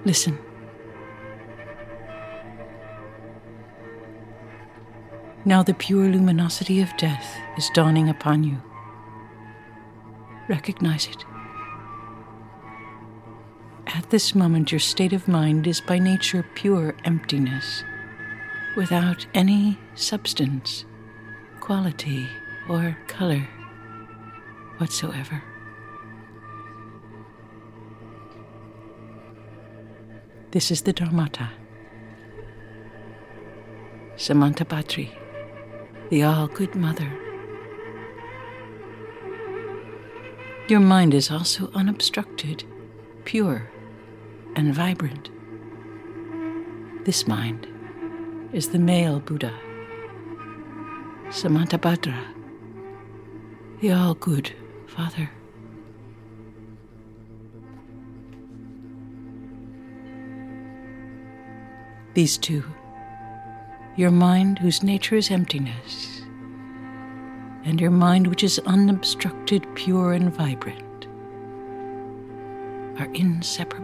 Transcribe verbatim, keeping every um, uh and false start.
Listen. Now the pure luminosity of death is dawning upon you. Recognize it. At this moment, your state of mind is by nature pure emptiness, without any substance, quality, or color whatsoever. This is the Dharmata. Samantabhadri, the all-good mother. Your mind is also unobstructed, pure, and vibrant. This mind is the male Buddha, Samantabhadra, the all-good Father. These two, your mind whose nature is emptiness, and your mind which is unobstructed, pure, and vibrant, are inseparable.